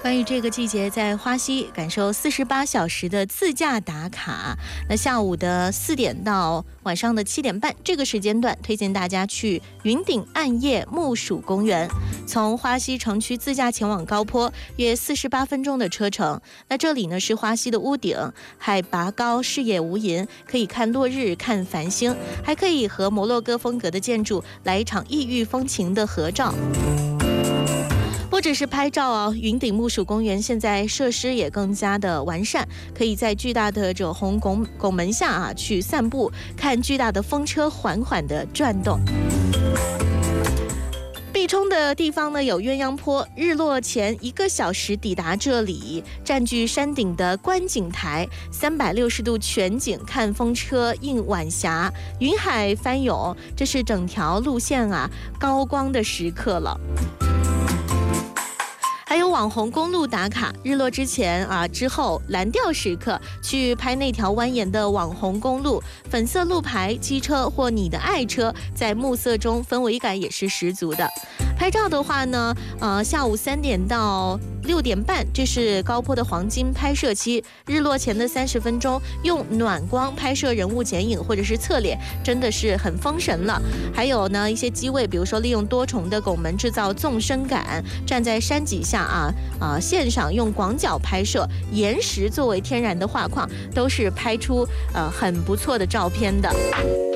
关于这个季节在花溪感受48小时的自驾打卡，那下午的4点到晚上的7点半这个时间段，推荐大家去云顶暗夜木薯公园。从花溪城区自驾前往高坡，约48分钟的车程。那这里呢是花溪的屋顶，海拔高，视野无垠，可以看落日、看繁星，还可以和摩洛哥风格的建筑来一场异域风情的合照。不只是拍照啊，云顶木薯公园现在设施也更加的完善，可以在巨大的这红拱门下啊去散步，看巨大的风车缓缓的转动。必冲的地方呢有鸳鸯坡，日落前1个小时抵达这里，占据山顶的观景台，360度全景，看风车映晚霞，云海翻涌，这是整条路线啊高光的时刻了。还有网红公路打卡，日落之前啊，之后蓝调时刻去拍那条蜿蜒的网红公路，粉色路牌、机车或你的爱车在暮色中，氛围感也是十足的。拍照的话呢，下午3点到6点半，这是高坡的黄金拍摄期。日落前的30分钟，用暖光拍摄人物剪影或者是侧脸，真的是很封神了。还有呢，一些机位，比如说利用多重的拱门制造纵深感，站在山脊下线上用广角拍摄，岩石作为天然的画框，都是拍出很不错的照片的。